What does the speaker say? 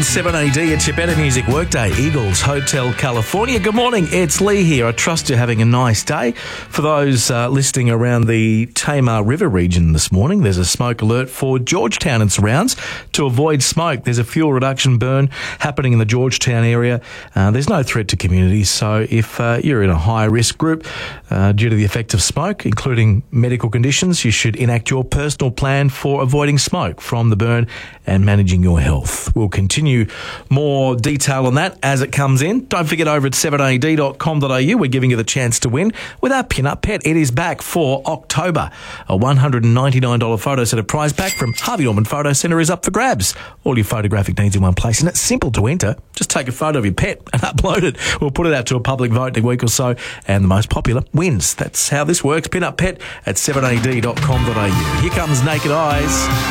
780D. It's your Better Music Workday, Eagles Hotel, California. Good morning, it's Lee here. I trust you're having a nice day. For those listening around the Tamar River region this morning, there's a smoke alert for Georgetown and surrounds. To avoid smoke, there's a fuel reduction burn happening in the Georgetown area. There's no threat to communities, so if you're in a high-risk group due to the effect of smoke, including medical conditions, you should enact your personal plan for avoiding smoke from the burn and managing your health. We'll continue more detail on that as it comes in. Don't forget, over at 7ad.com.au, we're giving you the chance to win with our Pin Up Pet. It is back for October. A $199 photo set of prize pack from Harvey Norman Photo Centre is up for grabs. All your photographic needs in one place, and it's simple to enter. Just take a photo of your pet and upload it. We'll put it out to a public vote in a week or so, and the most popular wins. That's how this works. Pin Up Pet at 7ad.com.au. Here comes Naked Eyes.